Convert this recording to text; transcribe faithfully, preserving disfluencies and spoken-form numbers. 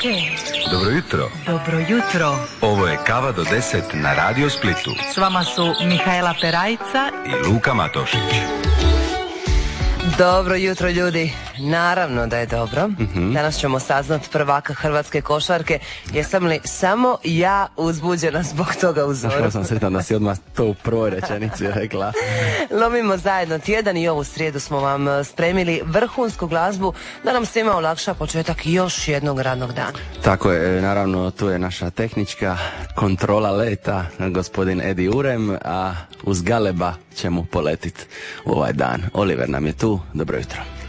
Dobro jutro. Dobro jutro. Ovo je Kava do deset na Radio Splitu. S vama su Mihaela Perajca i Luka Matošić. Dobro jutro, ljudi. Naravno da je dobro. Mm-hmm. Danas ćemo saznat prvaka hrvatske košarke. Jesam li samo ja uzbuđena zbog toga u zoru? Znaš, sam sretan da si odmah to u prvoj rečenici rekla. Lomimo zajedno tjedan i ovu srijedu smo vam spremili vrhunsku glazbu da nam svima olakša početak još jednog radnog dana. Tako je, naravno tu je naša tehnička kontrola leta, gospodin Edi Urem, a uz Galeba ćemo poletit u ovaj dan. Oliver nam je tu, dobro jutro.